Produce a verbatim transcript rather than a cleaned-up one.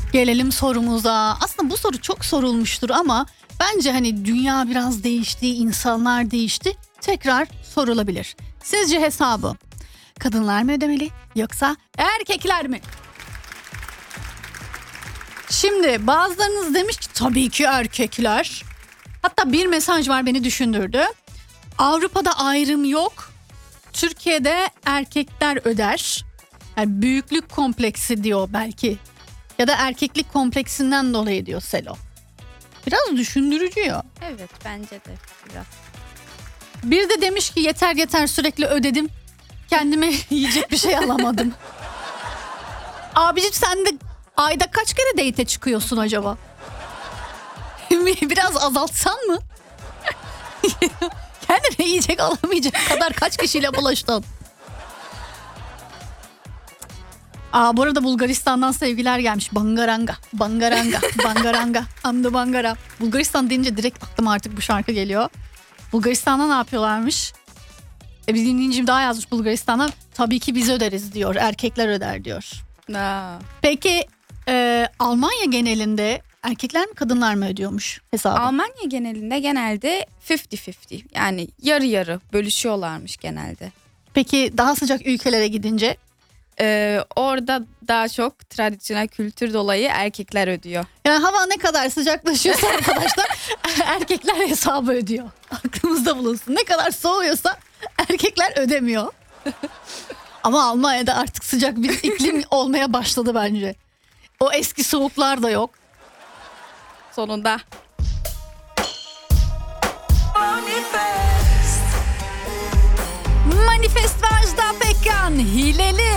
Gelelim sorumuza. Aslında bu soru çok sorulmuştur ama bence hani dünya biraz değişti, insanlar değişti. Tekrar sorulabilir. Sizce hesabı kadınlar mı ödemeli yoksa erkekler mi? Şimdi bazılarınız demiş ki tabii ki erkekler. Hatta bir mesaj var, beni düşündürdü. Avrupa'da ayrım yok. Türkiye'de erkekler öder. Yani büyüklük kompleksi diyor belki. Ya da erkeklik kompleksinden dolayı diyor Selo. Biraz düşündürücü ya. Evet, bence de biraz. Bir de demiş ki yeter yeter sürekli ödedim. Kendime yiyecek bir şey alamadım. Abicim sen de ayda kaç kere date'e çıkıyorsun acaba? Biraz azaltsan mı? Kendine yiyecek alamayacak kadar kaç kişiyle bulaştın? Aa, bu arada Bulgaristan'dan sevgiler gelmiş. Bangaranga, bangaranga, bangaranga, amdı bangara. Bulgaristan deyince direkt aklıma artık bu şarkı geliyor. Bulgaristan'da ne yapıyorlarmış? E, bir dinleyicim daha yazmış Bulgaristan'dan. Tabii ki biz öderiz diyor. Erkekler öder diyor. Aa. Peki e, Almanya genelinde erkekler mi kadınlar mı ödüyormuş hesabı? Almanya genelinde genelde elli elli, yani yarı yarı bölüşüyorlarmış genelde. Peki daha sıcak ülkelere gidince? Ee, orada daha çok tradisyonel kültür dolayı erkekler ödüyor. Yani hava ne kadar sıcaklaşıyorsa arkadaşlar erkekler hesabı ödüyor. Aklımızda bulunsun. Ne kadar soğuyorsa erkekler ödemiyor. Ama Almanya'da artık sıcak bir iklim olmaya başladı bence. O eski soğuklar da yok. Sonunda. Manifest ve Ajda Pekkan hileli.